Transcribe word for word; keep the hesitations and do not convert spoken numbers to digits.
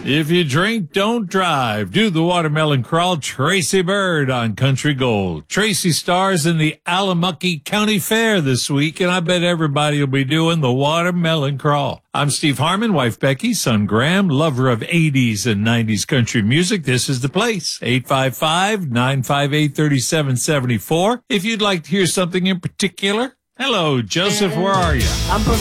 If you drink, don't drive. Do the watermelon crawl. Tracy Bird on Country Gold. Tracy stars in the Allamucky County Fair this week, and I bet everybody will be doing the watermelon crawl. I'm Steve Harmon, wife Becky, son Graham, lover of eighties and nineties country music. This is the place. eight five five, nine five eight, three seven seven four. If you'd like to hear something in particular. Hello, Joseph. Where are you? I'm